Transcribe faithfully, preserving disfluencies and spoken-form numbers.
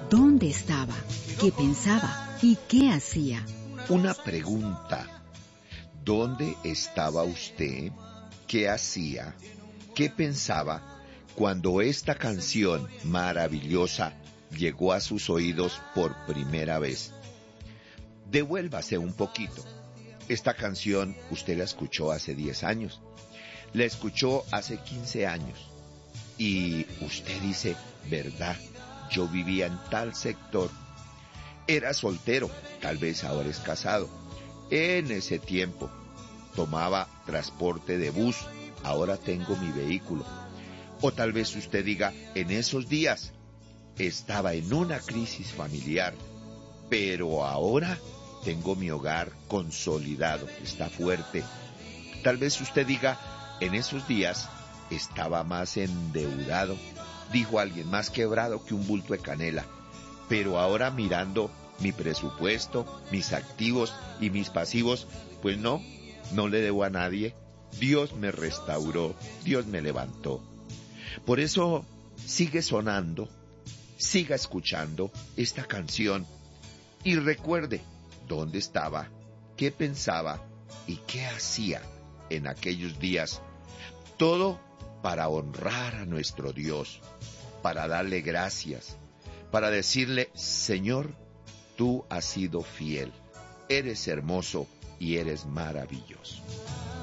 ¿Dónde estaba? ¿Qué pensaba? ¿Y qué hacía? Una pregunta. ¿Dónde estaba usted? ¿Qué hacía? ¿Qué pensaba cuando esta canción maravillosa llegó a sus oídos por primera vez? Devuélvase un poquito. Esta canción usted la escuchó hace diez años, la escuchó hace quince años y usted dice, ¿verdad? Yo vivía en tal sector, era soltero, tal vez ahora es casado. En ese tiempo tomaba transporte de bus, ahora tengo mi vehículo. O tal vez usted diga, en esos días estaba en una crisis familiar, pero ahora tengo mi hogar consolidado, está fuerte. Tal vez usted diga, en esos días estaba más endeudado, dijo alguien, más quebrado que un bulto de canela, pero ahora mirando mi presupuesto, mis activos y mis pasivos, pues no, no le debo a nadie. Dios me restauró, Dios me levantó. Por eso sigue sonando, siga escuchando esta canción y recuerde dónde estaba, qué pensaba y qué hacía en aquellos días. Todo para honrar a nuestro Dios, para darle gracias, para decirle, Señor, tú has sido fiel, eres hermoso y eres maravilloso.